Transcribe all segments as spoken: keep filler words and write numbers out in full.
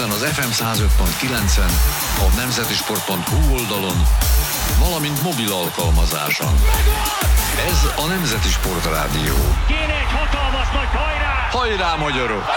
Budapesten az ef em száz öt pont kilencen, a nemzetisport pont hu oldalon, valamint mobil alkalmazáson. Ez a Nemzeti Sport Rádió. Kéne egy hatalmas nagy hajrá! Hajrá, magyarok!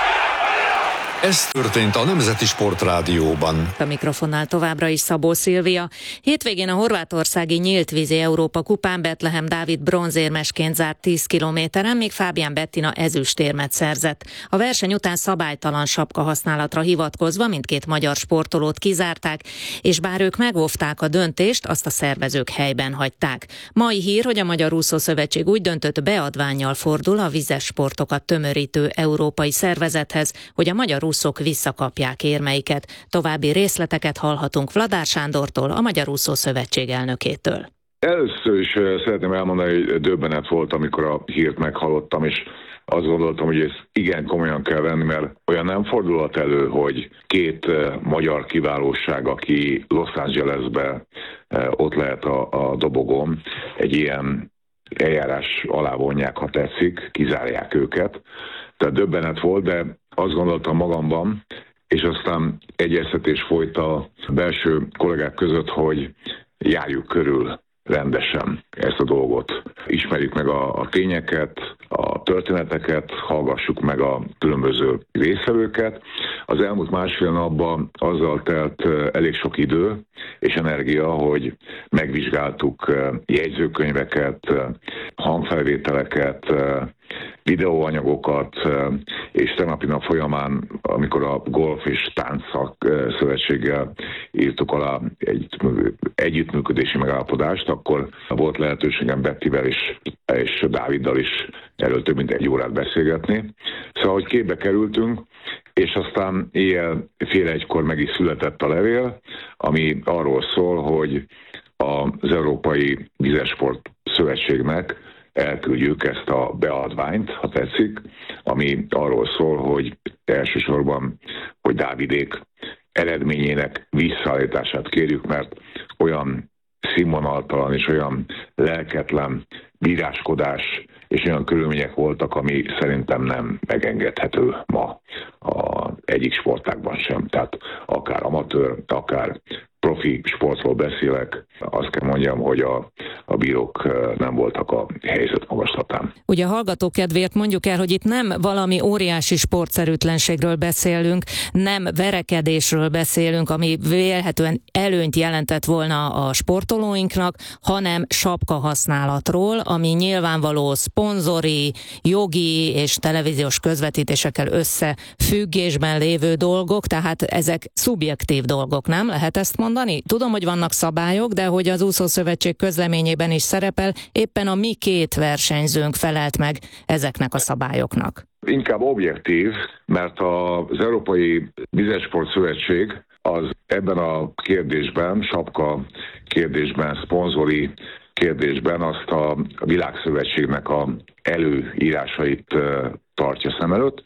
Ez történt a Nemzeti Sport Rádióban. A mikrofonnál továbbra is Szabó Szilvia. Hétvégén a horvátországi nyíltvízi Európa kupán Betlehem Dávid bronzérmesként zárt tíz kilométeren, míg Fábián Bettina ezüstérmet szerzett. A verseny után szabálytalan sapka használatra hivatkozva mindkét magyar sportolót kizárták, és bár ők megóvták a döntést, azt a szervezők helyben hagyták. Mai hír, hogy a Magyar Úszószövetség úgy döntött, beadvánnyal fordul a vizes sportokat tömörítő európai szervezethez, hogy a magyar úszók visszakapják érmeiket. További részleteket hallhatunk Vladár Sándortól, a Magyar Úszószövetség elnökétől. Először is szeretném elmondani, hogy döbbenet volt, amikor a hírt meghallottam, és azt gondoltam, hogy ezt igen komolyan kell venni, mert olyan nem fordulhat elő, hogy két magyar kiválóság, aki Los Angelesben ott lehet a, a dobogón, egy ilyen eljárás alá vonják, ha tetszik, kizárják őket. Tehát döbbenet volt, de azt gondoltam magamban, és aztán egyeztetés folyt a belső kollégák között, hogy járjuk körül rendesen ezt a dolgot. Ismerjük meg a, a tényeket, a történeteket, hallgassuk meg a különböző résztvevőket. Az elmúlt másfél napban azzal telt elég sok idő és energia, hogy megvizsgáltuk jegyzőkönyveket, hangfelvételeket, videóanyagokat, és tegnapi nap folyamán, amikor a Golf és Tánc Szövetséggel írtuk alá egy együttműködési megállapodást, akkor volt lehetőségem Bettivel és, és Dáviddal is erről több mint egy órát beszélgetni. Szóval, hogy képbe kerültünk, és aztán éjjel fél egykor meg is született a levél, ami arról szól, hogy az Európai Vizesport Szövetségnek elküldjük ezt a beadványt, ha tetszik, ami arról szól, hogy elsősorban, hogy Dávidék eredményének visszaállítását kérjük, mert olyan színvonaltalan és olyan lelketlen bíráskodás és olyan körülmények voltak, ami szerintem nem megengedhető ma a egyik sportágban sem. Tehát akár amatőr, akár profi sportról beszélek, azt kell mondjam, hogy a, a bírók nem voltak a helyzet magaslatán. Ugye a hallgató kedvéért mondjuk el, hogy itt nem valami óriási sportszerűtlenségről beszélünk, nem verekedésről beszélünk, ami vélhetően előnyt jelentett volna a sportolóinknak, hanem sapka használatról, ami nyilvánvaló szponzori, jogi és televíziós közvetítésekkel összefüggésben lévő dolgok, tehát ezek szubjektív dolgok, nem? Lehet ezt mondani? Tudom, hogy vannak szabályok, de hogy az Úszószövetség közleményében is szerepel, éppen a mi két versenyzőnk felelt meg ezeknek a szabályoknak. Inkább objektív, mert az Európai Vizesport Szövetség az ebben a kérdésben, sapka kérdésben, szponzori kérdésben azt a világszövetségnek a előírásait tartja szem előtt,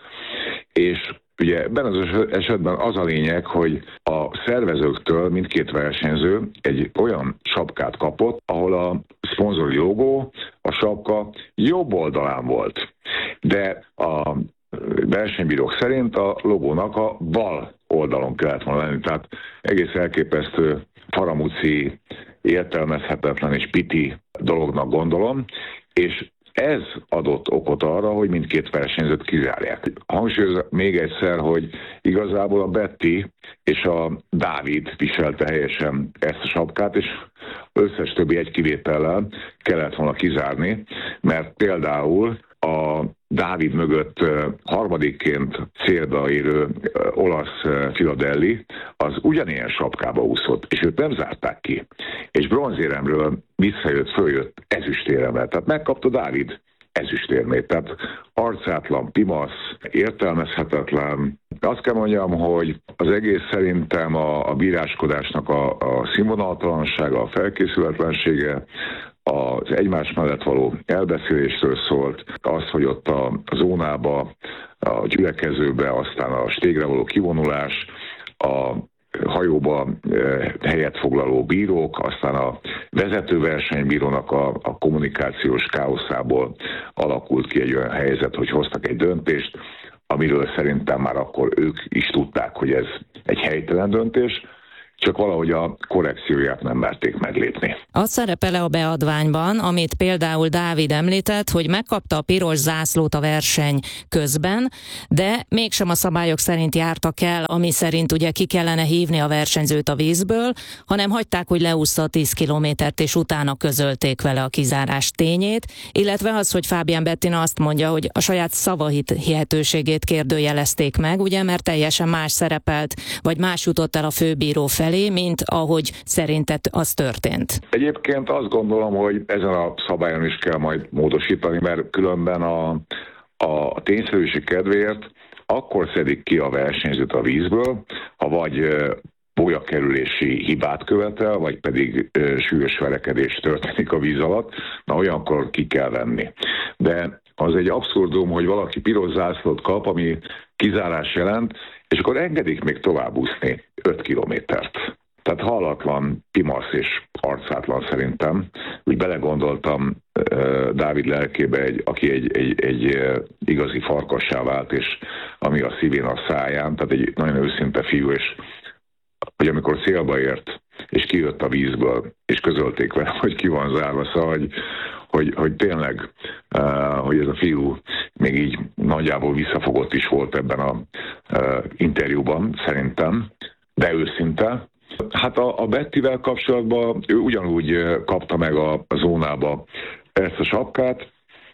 és ugye ebben az esetben az a lényeg, hogy a szervezőktől mindkét versenyző egy olyan sapkát kapott, ahol a szponzori logó, a sapka jobb oldalán volt. De a versenybírók szerint a logónak a bal oldalon kellett volna lenni. Tehát egész elképesztő faramúci, értelmezhetetlen és piti dolognak gondolom, és ez adott okot arra, hogy mindkét versenyzőt kizárják. Hangsúlyozom még egyszer, hogy igazából a Betty és a Dávid viselte helyesen ezt a sapkát, és összes többi egy kivétellel kellett volna kizárni, mert például a Dávid mögött harmadikként célba érő olasz Filadelli az ugyanilyen sapkába úszott, és őt nem zárták ki. És bronzéremről visszajött, följött ezüstéremmel. Tehát megkapta Dávid ezüstérmét. Tehát arcátlan, pimasz, értelmezhetetlen. Azt kell mondjam, hogy az egész szerintem a, a bíráskodásnak a, a színvonaltalansága, a felkészületlensége, az egymás mellett való elbeszélésről szólt, az, hogy ott a, a zónába, a gyülekezőbe, aztán a stégre való kivonulás, a hajóba helyet foglaló bírók, aztán a vezető versenybírónak a, a kommunikációs káoszából alakult ki egy olyan helyzet, hogy hoztak egy döntést, amiről szerintem már akkor ők is tudták, hogy ez egy helytelen döntés, csak valahogy a korrekcióját nem merték meglépni. Az szerepel a beadványban, amit például Dávid említett, hogy megkapta a piros zászlót a verseny közben, de mégsem a szabályok szerint jártak el, ami szerint ugye ki kellene hívni a versenyzőt a vízből, hanem hagyták, hogy leúszta a tíz kilométert, és utána közölték vele a kizárás tényét, illetve az, hogy Fabian Bettina azt mondja, hogy a saját szavahihetőségét kérdőjelezték meg, ugye, mert teljesen más szerepelt, vagy más jutott el a főbíró felé, mint ahogy szerinted az történt. Egyébként azt gondolom, hogy ezen a szabályon is kell majd módosítani, mert különben a, a tényszerűség kedvéért akkor szedik ki a versenyzőt a vízből, ha vagy pólyakerülési hibát követel, vagy pedig ö, súlyos verekedés történik a víz alatt, na olyankor ki kell venni. De az egy abszurdum, hogy valaki piros zászlót kap, ami kizárás jelent, és akkor engedik még tovább úszni öt kilométert. Tehát hallatlan, pimasz és arcátlan szerintem. Úgy belegondoltam uh, Dávid lelkébe, egy, aki egy, egy, egy uh, igazi farkassá vált, és ami a szívén a száján, tehát egy nagyon őszinte fiú, és hogy amikor célba ért, és kijött a vízből, és közölték vele, hogy ki van zárva, szóval, hogy, hogy, hogy tényleg, uh, hogy ez a fiú még így nagyjából visszafogott is volt ebben a uh, interjúban, szerintem, de őszinte. Hát a, a Bettivel kapcsolatban ő ugyanúgy kapta meg a, a zónába ezt a sapkát,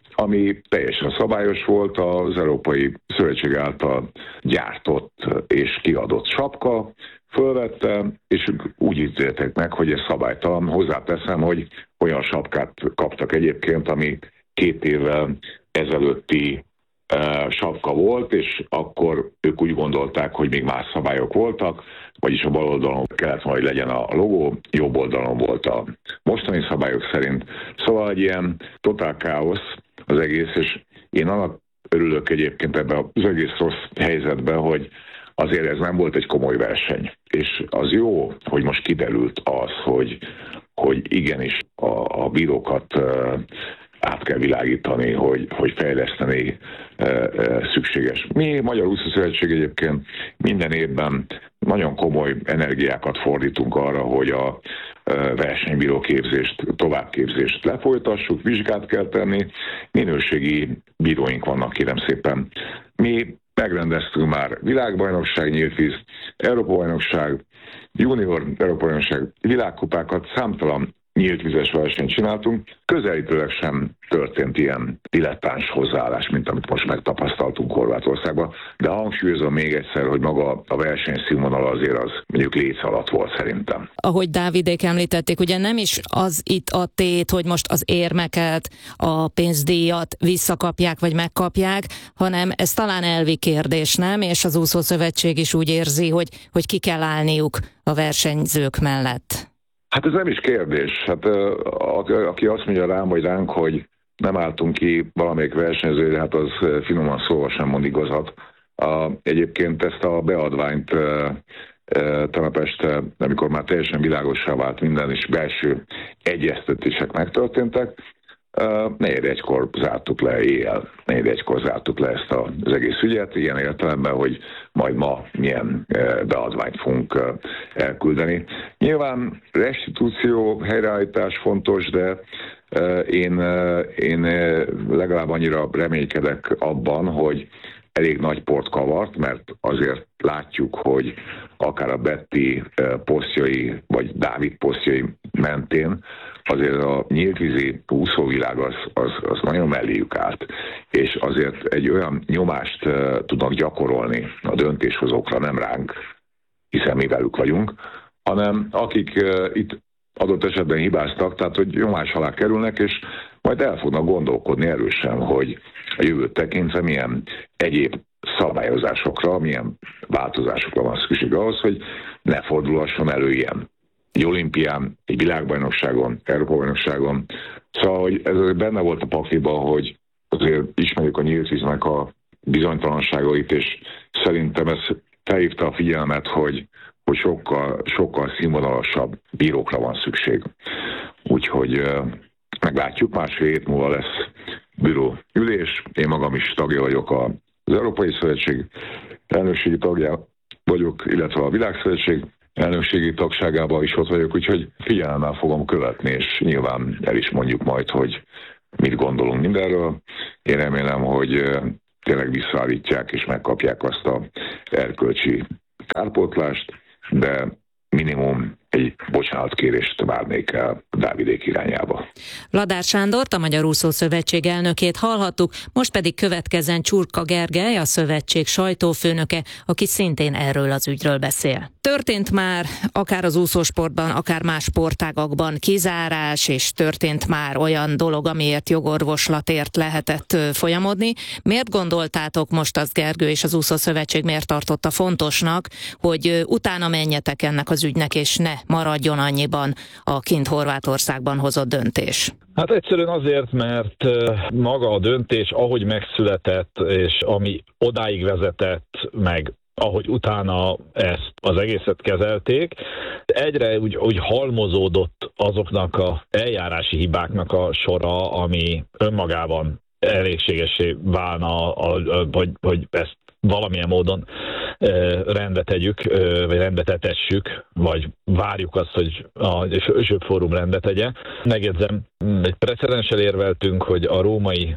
ami teljesen szabályos volt, az Európai Szövetség által gyártott és kiadott sapka, fölvette, és úgy ítélték meg, hogy ez szabálytalan. Hozzáteszem, hogy olyan sapkát kaptak egyébként, ami két évvel ezelőtti uh, sapka volt, és akkor ők úgy gondolták, hogy még más szabályok voltak, vagyis a bal oldalon kellett majd legyen a logó, jobb oldalon volt a mostani szabályok szerint. Szóval egy ilyen totál káosz az egész, és én annak örülök egyébként ebben az egész rossz helyzetben, hogy azért ez nem volt egy komoly verseny. És az jó, hogy most kiderült az, hogy, hogy igenis a, a bírókat uh, át kell világítani, hogy, hogy fejleszteni uh, uh, szükséges. Mi, Magyar Úszószövetség egyébként minden évben nagyon komoly energiákat fordítunk arra, hogy a uh, versenybíróképzést, továbbképzést lefolytassuk, vizsgát kell tenni, minőségi bíróink vannak, kérem szépen. Mi megrendeztünk már világbajnokság, nyíltvíz, Európa-bajnokság, junior Európa-bajnokság, világkupákat, számtalan nyíltvízes versenyt csináltunk. Közelítőleg sem történt ilyen dilettáns hozzáállás, mint amit most megtapasztaltunk Horvátországban, de hangsúlyozom még egyszer, hogy maga a verseny színvonala azért az mondjuk léc alatt volt szerintem. Ahogy Dávidék említették, ugye nem is az itt a tét, hogy most az érmeket, a pénzdíjat visszakapják vagy megkapják, hanem ez talán elvi kérdés, nem? És az úszószövetség is úgy érzi, hogy, hogy ki kell állniuk a versenyzők mellett. Hát ez nem is kérdés. Hát aki azt mondja rám vagy ránk, hogy nem álltunk ki valamelyik versenyzőre, hát az finoman szóval sem mond igazat. Egyébként ezt a beadványt tegnap este, amikor már teljesen világossá vált minden, és belső egyeztetések megtörténtek, negyed egykor zártuk le éjjel, negyed egykor zártuk le ezt az egész ügyet, ilyen értelemben, hogy majd ma milyen beadványt fogunk elküldeni. Nyilván restitúció, helyreállítás fontos, de én, én legalább annyira reménykedek abban, hogy elég nagy port kavart, mert azért látjuk, hogy akár a Betty posztjai, vagy Dávid posztjai mentén azért a nyíltvízi úszóvilág az, az, az nagyon melléjük állt, és azért egy olyan nyomást uh, tudnak gyakorolni a döntéshozókra, nem ránk, hiszen mi velük vagyunk, hanem akik uh, itt adott esetben hibáztak, tehát hogy nyomás alá kerülnek, és majd el fognak gondolkodni erősen, hogy a jövőt tekintve milyen egyéb szabályozásokra, milyen változásokra van szükség ahhoz, hogy ne fordulhasson elő ilyen. Egy olimpián, egy világbajnokságon, Európa-bajnokságon. Szóval, hogy ez benne volt a pakliban, hogy azért ismerjük a nyíltvíznek a bizonytalanságait, és szerintem ez felhívta a figyelmet, hogy, hogy sokkal, sokkal színvonalasabb bírókra van szükség. Úgyhogy meglátjuk, másfél hét múlva lesz bíró ülés. Én magam is tagja vagyok az Európai Szövetség elnökségi tagja, vagyok, illetve a Világszövetség elnökségi tagságában is ott vagyok, úgyhogy figyelemmel fogom követni, és nyilván el is mondjuk majd, hogy mit gondolunk mindenről. Én remélem, hogy tényleg visszaállítják és megkapják azt a erkölcsi kárpótlást, de minimum egy bocsánatkérést várnék el Dávidék irányába. Ladár Sándort, a Magyar Úszó Szövetség elnökét hallhattuk, most pedig következzen Csurka Gergely, a szövetség sajtófőnöke, aki szintén erről az ügyről beszél. Történt már akár az úszósportban, akár más sportágakban kizárás, és történt már olyan dolog, amiért jogorvoslatért lehetett folyamodni. Miért gondoltátok most azt, Gergő, és az Úszó Szövetség miért tartotta fontosnak, hogy utána menjetek ennek az ügynek, és ne maradjon annyiban a kint Horvátországban hozott döntés? Hát egyszerűen azért, mert maga a döntés, ahogy megszületett, és ami odáig vezetett, meg ahogy utána ezt az egészet kezelték, egyre úgy, úgy halmozódott azoknak a eljárási hibáknak a sora, ami önmagában elégségessé válna, a, a, hogy, hogy ezt valamilyen módon rendbe tegyük, vagy rendbe tetessük, vagy várjuk azt, hogy a Zsöb Fórum rendbe tegye. Megjegyzem, egy precedenssel érveltünk, hogy a római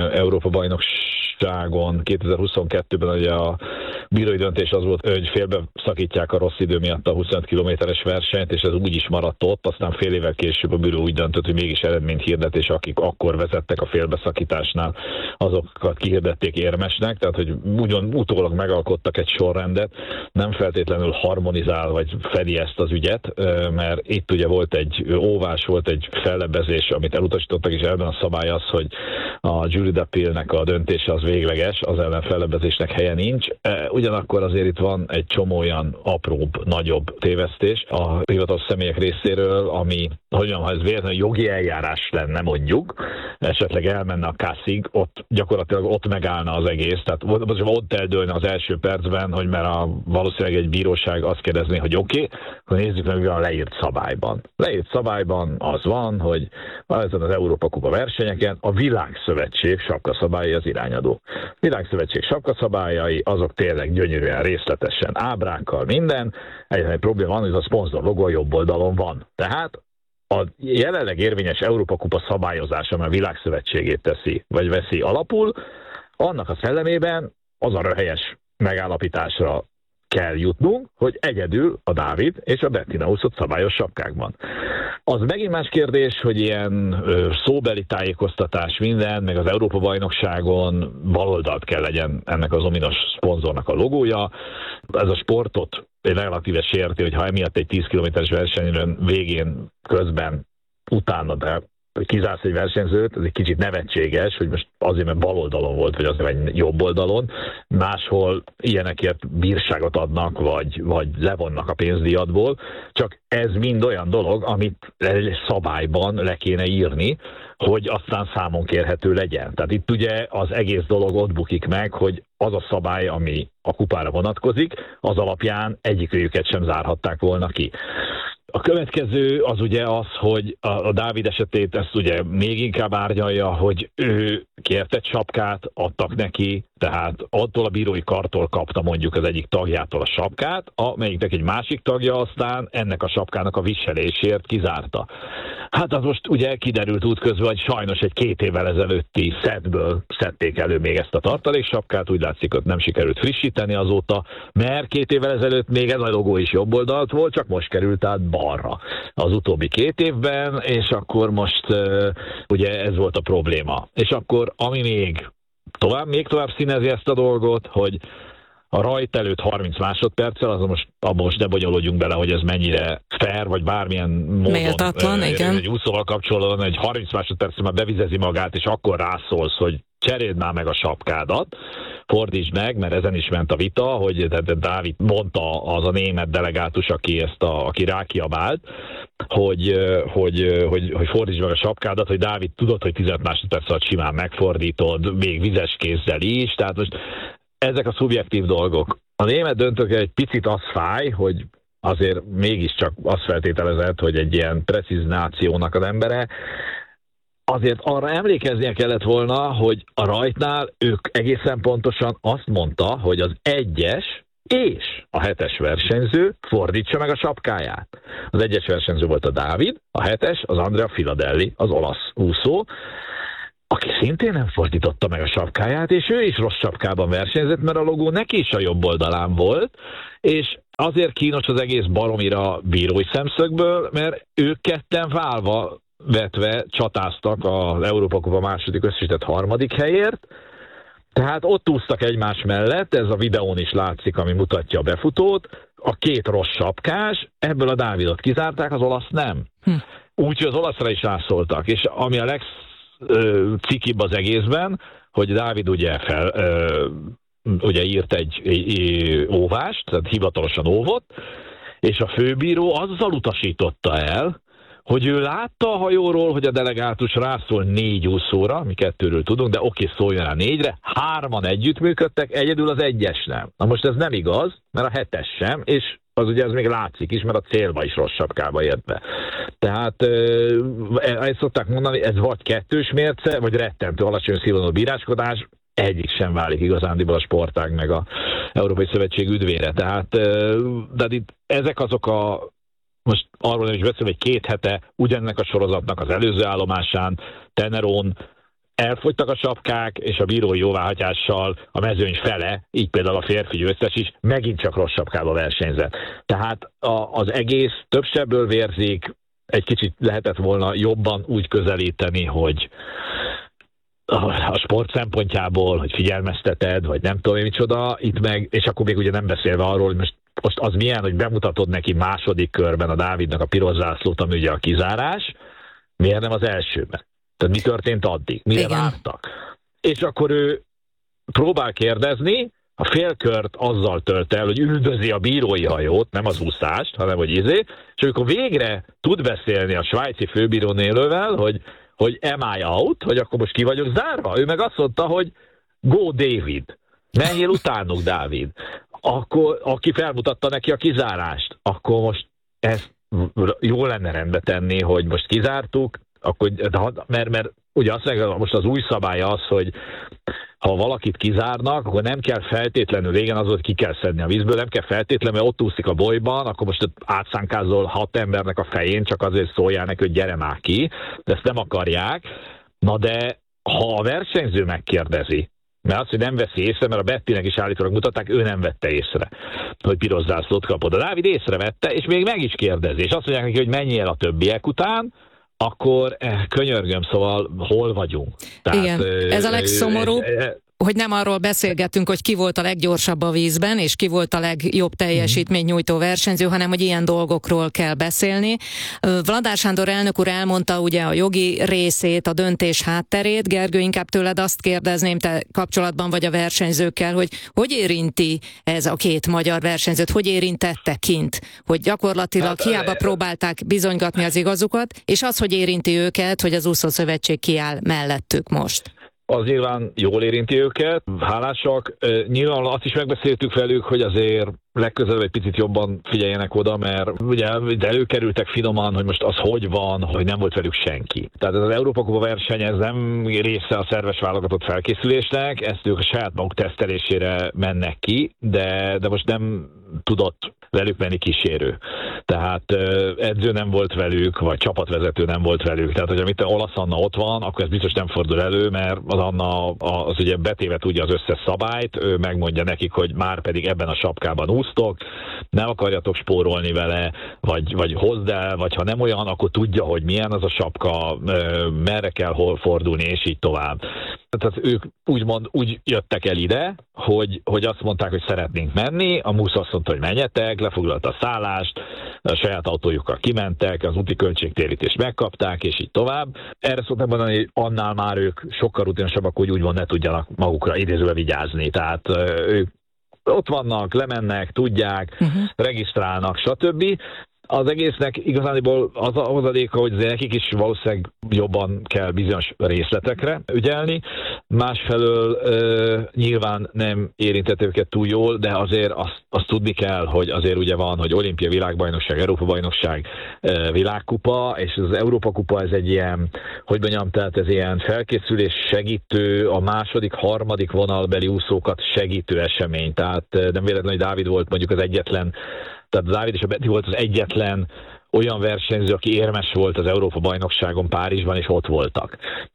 Európa-bajnokságon kétezer-huszonkettőben ugye a bírói döntés az volt, hogy félbe szakítják a rossz idő miatt a huszonöt kilométeres versenyt, és ez úgy is maradt ott, aztán fél évvel később a bíró úgy döntött, hogy mégis eredményt hirdet, és akik akkor vezettek a félbeszakításnál, azokat kihirdették érmesnek, tehát hogy ugyan utólag megalkottak egy sorrendet, nem feltétlenül harmonizál vagy fedi ezt az ügyet, mert itt ugye volt egy óvás, volt egy fellebbezés, amit elutasítottak, és ebben a szabály az, hogy a jury d'appeal-nek a döntése az végleges, az ellen fellebbezésnek helye nincs. Ugyanakkor azért itt van egy csomó olyan apróbb, nagyobb tévesztés a hivatalos személyek részéről, ami, hogy mondjam, ha ez véletlenül jogi eljárás lenne mondjuk, esetleg elmenne a kászig, ott gyakorlatilag ott megállna az egész, tehát ott eldőlne az első percben, hogy mert a, valószínűleg egy bíróság azt kérdezné, hogy oké, okay, akkor nézzük meg, mi van a leírt szabályban. Leírt szabályban az van, hogy ezen az Európa Kupa versenyeken a Világszövetség sapkaszabályai az irányadó. A Világszövetség sapkaszabályai azok tényleg gyönyörűen, részletesen, ábrákkal, minden. Egyetlen egy probléma van, hogy a szponzor logó a jobb oldalon van. Tehát a jelenleg érvényes Európa Kupa szabályozása, amely a Világszövetségét teszi, vagy veszi alapul, annak a szellemében az a röhelyes megállapításra kell jutnunk, hogy egyedül a Dávid és a Bettina úszott szabályos sapkákban. Az megint más kérdés, hogy ilyen ö, szóbeli tájékoztatás minden, meg az Európa-bajnokságon baloldalt kell legyen ennek az ominos szponzornak a logója. Ez a sportot relatíve sérti, hogy ha emiatt egy tíz kilométeres versenyen végén, közben, utána, de kizársz egy versenyzőt, ez egy kicsit nevetséges, hogy most azért, mert bal oldalon volt, vagy azért, mert jobb oldalon, máshol ilyenekért bírságot adnak, vagy, vagy levonnak a pénzdíjadból, csak ez mind olyan dolog, amit egy szabályban le kéne írni, hogy aztán számon kérhető legyen. Tehát itt ugye az egész dolog ott bukik meg, hogy az a szabály, ami a kupára vonatkozik, az alapján egyikőjüket sem zárhatták volna ki. A következő az ugye az, hogy a, a Dávid esetét ezt ugye még inkább árnyalja, hogy ő kért egy sapkát, adtak neki, tehát attól a bírói kartól kapta mondjuk az egyik tagjától a sapkát, amelyiknek egy másik tagja aztán ennek a sapkának a viselésért kizárta. Hát az most ugye kiderült útközben, hogy sajnos egy két évvel ezelőtti szetből szedték elő még ezt a tartaléksapkát, úgy látszik, hogy nem sikerült frissíteni azóta, mert két évvel ezelőtt még ez a logó is jobb oldalt volt, csak most került át balra az utóbbi két évben, és akkor most uh, ugye ez volt a probléma. És akkor ami még tovább, még tovább színezi ezt a dolgot, hogy a rajt előtt harminc másodperccel, azon most, abban most ne bonyolódjunk bele, hogy ez mennyire fair, vagy bármilyen módon méltatlan, igen. Egy úszóval kapcsolatban, egy harminc másodperccel már bevizezi magát, és akkor rászólsz, hogy cseréld már meg a sapkádat, fordítsd meg, mert ezen is ment a vita, hogy Dávid mondta az a német delegátus, aki, ezt a, aki rákiabált, hogy, hogy, hogy, hogy fordítsd meg a sapkádat, hogy Dávid tudod, hogy tizenöt másodperc alatt simán megfordítod, még vizes kézzel is, tehát most ezek a szubjektív dolgok. A német döntőkkel egy picit az fáj, hogy azért mégiscsak azt feltételezett, hogy egy ilyen precíz nációnak az embere, azért arra emlékeznie kellett volna, hogy a rajtnál ők egészen pontosan azt mondta, hogy az egyes és a hetes versenyző fordítsa meg a sapkáját. Az egyes versenyző volt a Dávid, a hetes az Andrea Filadelli, az olasz úszó, aki szintén nem fordította meg a sapkáját, és ő is rossz sapkában versenyzett, mert a logó neki is a jobb oldalán volt, és azért kínos az egész baromira bírói szemszögből, mert ők ketten válva vetve csatáztak az Európa-kupa második összesített harmadik helyért, tehát ott úsztak egymás mellett, ez a videón is látszik, ami mutatja a befutót, a két rossz sapkás, ebből a Dávidot kizárták, az olasz nem. Hm. Úgyhogy az olaszra is rászóltak, és ami a legcikibb az egészben, hogy Dávid ugye, fel, ö, ugye írt egy, egy óvást, tehát hivatalosan óvott, és a főbíró azzal utasította el, hogy ő látta a hajóról, hogy a delegátus rászól négy úszóra, mi kettőről tudunk, de oké, szóljon rá négyre, hárman együttműködtek, egyedül az egyes nem. Na most ez nem igaz, mert a hetes sem, és az ugye ez még látszik is, mert a célba is rossz sapkába ért be. Tehát ezt szokták mondani, ez vagy kettős mérce, vagy rettentő alacsony színvonalú bíráskodás, egyik sem válik igazándiból a sportág meg a Európai Szövetség üdvére. Tehát de itt ezek azok a most arról nem is beszélve, hogy két hete ugyanennek a sorozatnak az előző állomásán, Tenerón elfogytak a sapkák, és a bírói jóváhagyással a mezőny fele, így például a férfi győztes is, megint csak rossz sapkába versenyzett. Tehát a, az egész több sebből vérzik, egy kicsit lehetett volna jobban úgy közelíteni, hogy a sport szempontjából, hogy figyelmezteted, vagy nem tudom én micsoda, itt meg, és akkor még ugye nem beszélve arról, hogy most Most az milyen, hogy bemutatod neki második körben a Dávidnak a piros zászlót, ami ugye a kizárás, miért nem az elsőben? Tehát mi történt addig? Mire Igen. vártak? És akkor ő próbál kérdezni, a félkört azzal tölt el, hogy üldözi a bírói hajót, nem az úszást, hanem hogy izé, és amikor végre tud beszélni a svájci főbírónélővel, hogy, hogy am I out, hogy akkor most ki vagyok zárva? Ő meg azt mondta, hogy go David, menjél utánuk Dávid. Akkor, aki felmutatta neki a kizárást, akkor most ezt jó lenne rendbe tenni, hogy most kizártuk, akkor, mert, mert ugye azt mondja, most az új szabály az, hogy ha valakit kizárnak, akkor nem kell feltétlenül, régen az volt, ki kell szedni a vízből, nem kell feltétlenül, mert ott úszik a bolyban, akkor most átszánkázol hat embernek a fején, csak azért szóljál neki, hogy gyere már ki, de ezt nem akarják. Na de ha a versenyző megkérdezi, mert az, hogy nem veszi észre, mert a Bettinek is állítólag mutatták, ő nem vette észre, hogy piros zászlót kapott. A Dávid észrevette, és még meg is kérdezi. És azt mondják neki, hogy menjél a többiek után, akkor eh, könyörgöm, szóval hol vagyunk. Tehát, igen, ez a legszomorúbb, eh, eh, hogy nem arról beszélgetünk, hogy ki volt a leggyorsabb a vízben, és ki volt a legjobb teljesítménynyújtó versenyző, hanem hogy ilyen dolgokról kell beszélni. Vladár Sándor elnök úr elmondta ugye a jogi részét, a döntés hátterét. Gergő, inkább tőled azt kérdezném, te kapcsolatban vagy a versenyzőkkel, hogy hogy érinti ez a két magyar versenyzőt, hogy érintette kint, hogy gyakorlatilag hát, hiába próbálták bizonygatni az igazukat, és az, hogy érinti őket, hogy az úszószövetség kiáll mellettük most. Az nyilván jól érinti őket, hálásak. Nyilván azt is megbeszéltük velük, hogy azért legközelebb egy picit jobban figyeljenek oda, mert ugye de előkerültek finoman, hogy most az hogy van, hogy nem volt velük senki. Tehát ez az Európa-kupa verseny, ez nem része a szerves válogatott felkészülésnek, ezt ők a saját maguk tesztelésére mennek ki, de, de most nem tudott velük menni kísérő. Tehát edző nem volt velük, vagy csapatvezető nem volt velük. Tehát, hogy amit Olasz Anna ott van, akkor ez biztos nem fordul elő, mert az Anna az ugye betéve tudja az összes szabályt, ő megmondja nekik, hogy már pedig ebben a sapkában úsztok, nem akarjatok spórolni vele, vagy, vagy hozd el, vagy ha nem olyan, akkor tudja, hogy milyen az a sapka, merre kell hol fordulni, és így tovább. Tehát ők úgymond úgy jöttek el ide, hogy, hogy azt mondták, hogy szeretnénk menni, a MUSZ azt mondta, hogy menjetek, lefoglalta a szállást, a saját autójukkal kimentek, az úti költségtérítést megkapták, és így tovább. Erre szokták mondani, hogy annál már ők sokkal rutinosabbak, hogy úgymond ne tudjanak magukra idézővel vigyázni. Tehát ők ott vannak, lemennek, tudják, uh-huh. regisztrálnak, stb. Az egésznek igazániból az a hozadéka, hogy nekik is valószínűleg jobban kell bizonyos részletekre ügyelni. Másfelől ö, nyilván nem érintett őket túl jól, de azért azt, azt tudni kell, hogy azért ugye van, hogy olimpia, világbajnokság, Európa-bajnokság, ö, világkupa, és az Európa-kupa ez egy ilyen, hogy mondjam, tehát ez ilyen felkészülés segítő, a második, harmadik vonalbeli úszókat segítő esemény. Tehát nem véletlen, hogy Dávid volt mondjuk az egyetlen, tehát Dávid és a Beti volt az egyetlen olyan versenyző, aki érmes volt az Európa-bajnokságon Párizsban, és ott voltak.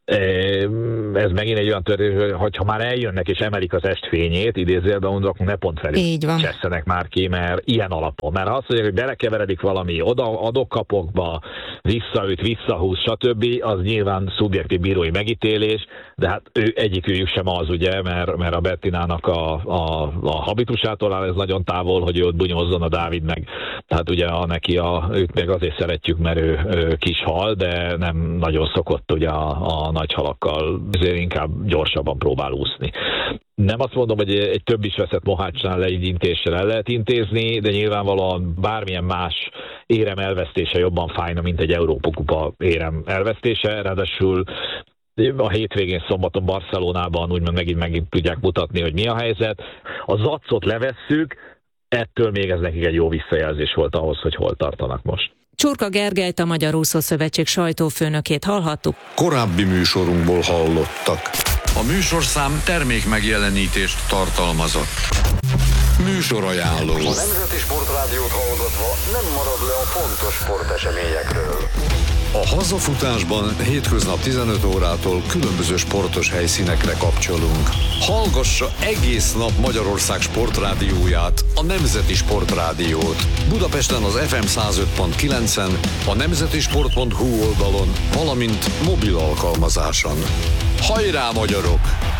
Ez megint egy olyan történet, hogy ha már eljönnek és emelik az estfényét, idézőjelben mondom, akkor ne pont felül csesszenek már ki, mert ilyen alapon. Mert azt mondják, hogy belekeveredik valami oda, adok-kapokba, visszaüt, visszahúz, stb., az nyilván szubjektív bírói megítélés, de hát ő, egyikőjük sem az, ugye, mert, mert a Bettinának a, a, a habitusától áll ez nagyon távol, hogy ő ott bunyozzon, a Dávid meg. Tehát ugye a, neki a, őt meg azért szeretjük, mert ő, ő kis hal, de nem nagyon szokott ugye a, a nagy halakkal, ezért inkább gyorsabban próbál úszni. Nem azt mondom, hogy egy több is veszett mohácsnál le egy intéssel el lehet intézni, de nyilvánvalóan bármilyen más érem elvesztése jobban fájna, mint egy Európa-kupa érem elvesztése, ráadásul a hétvégén szombaton Barcelonában úgymond megint megint tudják mutatni, hogy mi a helyzet. A zacot levesszük, ettől még ez nekik egy jó visszajelzés volt ahhoz, hogy hol tartanak most. Csurka Gergelyt, a Magyar Úszószövetség sajtófőnökét hallhattuk. Korábbi műsorunkból hallottak. A műsorszám termék megjelenítést tartalmazott. Műsorajánló. A Nemzeti Sportrádiót hallgatva nem marad le a fontos sporteseményekről. A hazafutásban hétköznap tizenöt órától különböző sportos helyszínekre kapcsolunk. Hallgassa egész nap Magyarország sportrádióját, a Nemzeti Sportrádiót. Budapesten az ef em száz öt pont kilencen, a nemzetisport pont hu oldalon, valamint mobil alkalmazáson. Hajrá, magyarok!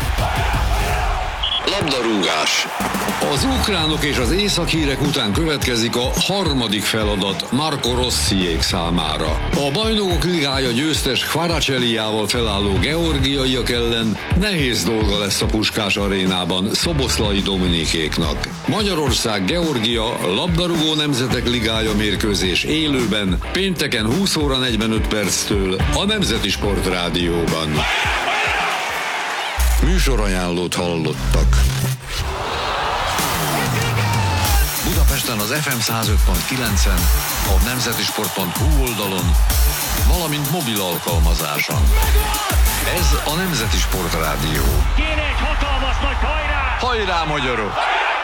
Labdarúgás. Az ukránok és az észak-hírek után következik a harmadik feladat Marco Rossiék számára. A Bajnokok Ligája győztes Kvaraceliával felálló georgiaiak ellen nehéz dolga lesz a Puskás arénában Szoboszlai Dominikéknak. Magyarország Georgia labdarúgó nemzetek ligája mérkőzés élőben pénteken húsz óra negyvenöt perctől a Nemzeti Sportrádióban. Műsorajánlót hallottak. Budapesten az ef em száz öt pont kilencen, a nemzetisport pont hu oldalon, valamint mobil alkalmazáson. Ez a Nemzeti Sportrádió. Kéne egy hatalmas nagy hajrá! Hajrá, magyarok!